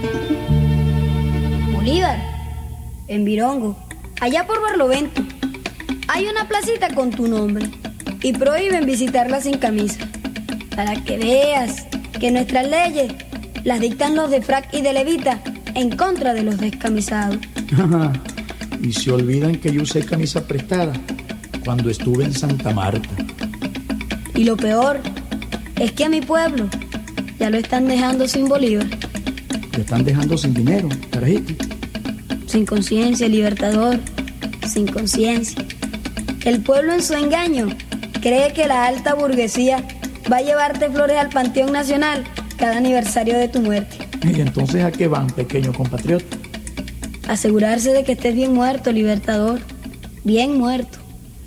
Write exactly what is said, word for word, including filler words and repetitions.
Bolívar, en Virongo, allá por Barlovento, hay una placita con tu nombre y prohíben visitarla sin camisa. Para que veas que nuestras leyes las dictan los de frac y de levita en contra de los descamisados. Y se olvidan que yo usé camisa prestada cuando estuve en Santa Marta. Y lo peor es que a mi pueblo ya lo están dejando sin Bolívar. Lo están dejando sin dinero, carajito. Sin conciencia, Libertador, sin conciencia. El pueblo en su engaño cree que la alta burguesía va a llevarte flores al Panteón Nacional cada aniversario de tu muerte. ¿Y entonces a qué van, pequeño compatriota? Asegurarse de que estés bien muerto, Libertador, bien muerto.